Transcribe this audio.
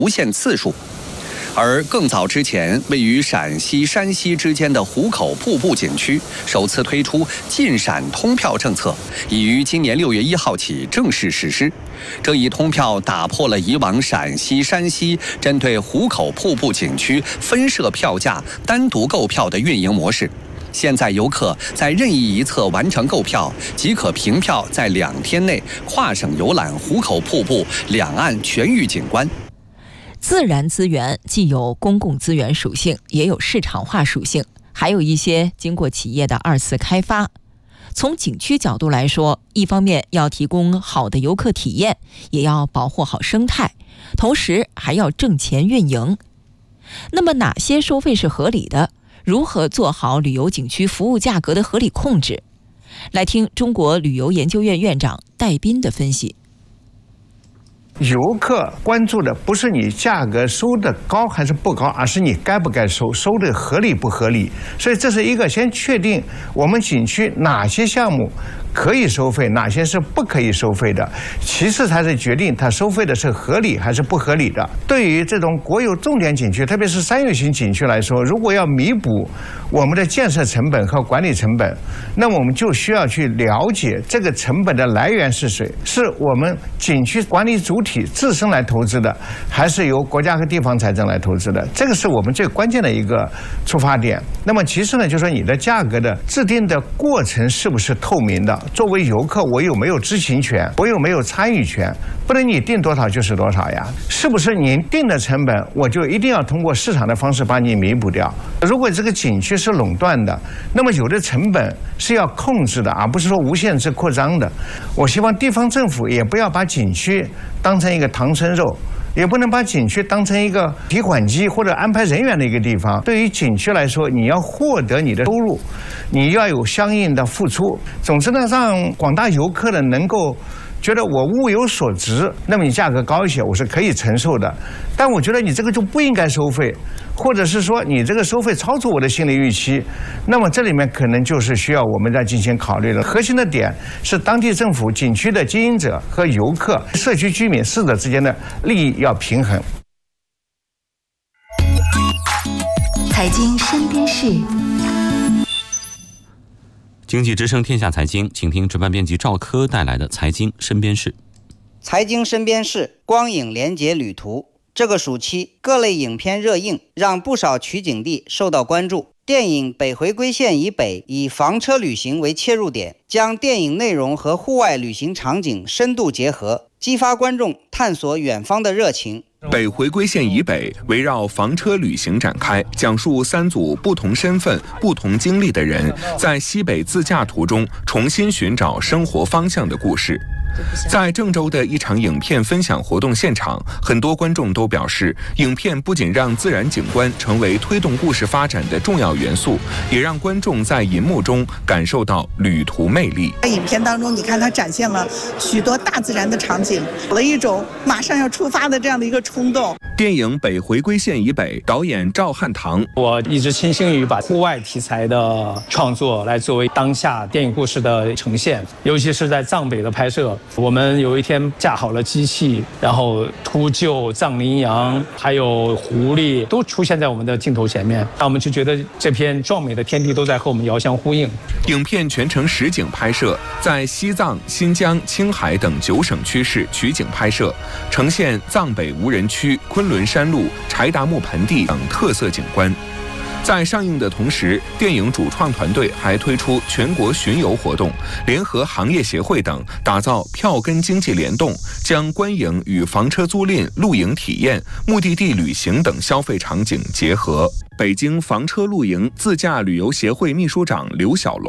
无限次数。而更早之前，位于陕西、山西之间的壶口瀑布景区首次推出进陕通票政策，已于今年6月1号起正式实施。这一通票打破了以往陕西、山西针对壶口瀑布景区分设票价、单独购票的运营模式。现在游客在任意一侧完成购票，即可凭票在2天内跨省游览壶口瀑布两岸全域景观。 自然资源既有公共资源属性，也有市场化属性，还有一些经过企业的2次开发。从景区角度来说，一方面要提供好的游客体验，也要保护好生态，同时还要挣钱运营。那么哪些收费是合理的？如何做好旅游景区服务价格的合理控制？来听中国旅游研究院院长戴斌的分析。 游客关注的不是你价格收的高还是不高，而是你该不该收，收的合理不合理。所以这是一个先确定我们景区哪些项目可以收费，哪些是不可以收费的，其次才是决定它收费的是合理还是不合理的。对于这种国有重点景区，特别是商业型景区来说，如果要弥补我们的建设成本和管理成本，那么我们就需要去了解这个成本的来源是谁，是我们景区管理主体自身来投资的，还是由国家和地方财政来投资的，这个是我们最关键的一个出发点。那么其次呢，就是说你的价格的制定的过程是不是透明的，作为游客我有没有知情权，我有没有参与权，不能你定多少就是多少呀，是不是您定的成本我就一定要通过市场的方式把你弥补掉。如果这个景区是垄断的，那么有的成本是要控制的，而不是说无限制扩张的。我希望地方政府也不要把景区当成一个唐僧肉，也不能把景区当成一个提款机或者安排人员的一个地方。对于景区来说，你要获得你的收入，你要有相应的付出。总之呢，让广大游客呢能够觉得我物有所值，那么你价格高一些我是可以承受的，但我觉得你这个就不应该收费，或者是说你这个收费超出我的心理预期，那么这里面可能就是需要我们再进行考虑的。核心的点是当地政府、景区的经营者和游客、社区居民4者之间的利益要平衡。 财经身边事。 经济之声天下财经，请听值班编辑赵科带来的财经身边事。 财经身边事，光影连结旅途。这个暑期，各类影片热映，让不少取景地受到关注。电影《北回归线以北》以房车旅行为切入点，将电影内容和户外旅行场景深度结合，激发观众探索远方的热情。 北回归线以北围绕房车旅行展开，讲述3组不同身份、不同经历的人在西北自驾途中重新寻找生活方向的故事。在郑州的一场影片分享活动现场，很多观众都表示，影片不仅让自然景观成为推动故事发展的重要元素，也让观众在银幕中感受到旅途魅力。 在影片当中，你看它展现了许多大自然的场景，有了一种马上要出发的这样的一个冲动。 电影《北回归线以北》导演赵汉堂， 我一直倾心于把户外题材的创作来作为当下电影故事的呈现，尤其是在藏北的拍摄。我们有一天架好了机器，然后秃鹫、藏羚羊还有狐狸都出现在我们的镜头前面，让我们就觉得这片壮美的天地都在和我们遥相呼应。 影片全程实景拍摄，在西藏、新疆、青海等9省区市取景拍摄，呈现藏北无人区、昆仑山路、柴达木盆地等特色景观。在上映的同时，电影主创团队还推出全国巡游活动，联合行业协会等，打造票根经济联动，将观影与房车租赁、露营体验、目的地旅行等消费场景结合。北京房车露营自驾旅游协会秘书长刘小龙